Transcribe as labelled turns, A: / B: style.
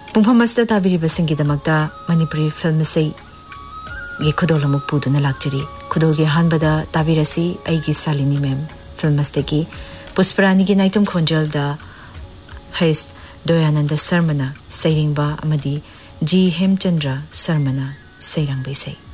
A: पुंफमस्ता ताबिरिबसिंगिदमक्ता Manipuri film से गी खुदोल अमुक पुदुना लाक्चरी खुदोलगी हानबदा ताबिरसी आइगी सालिनी मैम फिल्मस्तेगी पुष्परानी की नाइटम खोंजल दा हैस दयानंद शर्मना सैरिंगबा अमदी जी हेमचंद्र शर्मना सैरंगबैसै